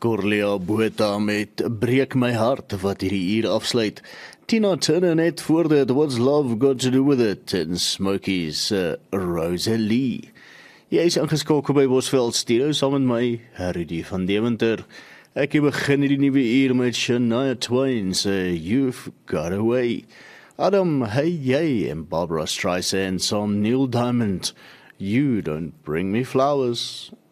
Corlea Botha met Breek My Hart wat hierdie uur afsluit. Tina Turner net voor dit What's Love Got To Do With It en Smokey's Rosalie. Jy is ingeskakel by Bosveld Studio saam met my, Rudy van Deventer. Ek begin hierdie nuwe uur met Shania Twain se You've Got Away. Adam Hey Yay en Barbara Streisand saam Neil Diamond, You Don't Bring Me Flowers.